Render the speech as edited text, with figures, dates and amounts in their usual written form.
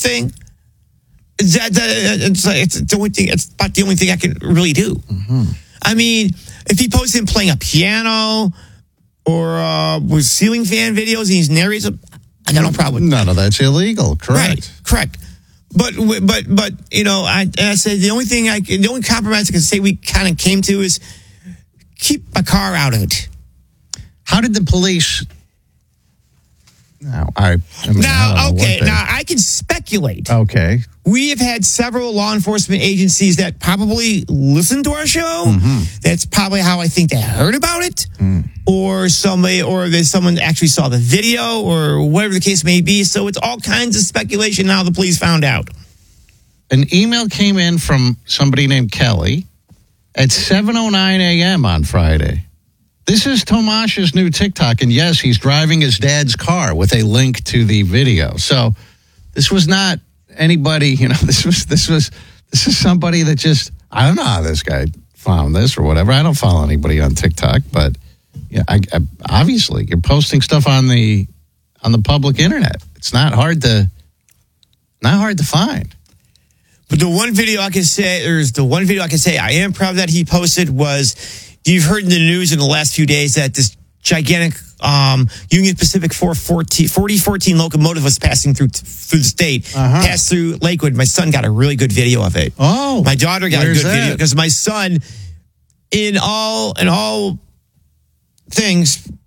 thing. It's the only thing. It's about the only thing I can really do. Mm-hmm. I mean, if he posts him playing a piano or with ceiling fan videos and he's narrates them, I got no problem with that. None of that's illegal. Correct. Right, correct. But you know, I said the only compromise I can say we kind of came to is keep my car out of it. How did the police? Now I can speculate. Okay. We have had several law enforcement agencies that probably listen to our show. Mm-hmm. That's probably how I think they heard about it. Or someone actually saw the video or whatever the case may be. So it's all kinds of speculation now the police found out. An email came in from somebody named Kelly at 7:09 a.m. on Friday. This is Tomash's new TikTok, and yes, he's driving his dad's car with a link to the video. So this was not anybody, you know, this is somebody that just, I don't know how this guy found this or whatever. I don't follow anybody on TikTok, but yeah, I obviously you're posting stuff on the public internet. It's not hard to find. But the one video I can say I am proud that he posted was, you've heard in the news in the last few days that this gigantic Union Pacific 4014 locomotive was passing through the state, passed through Lakewood. My son got a really good video of it. Oh, my daughter got a good video because my son, in all things,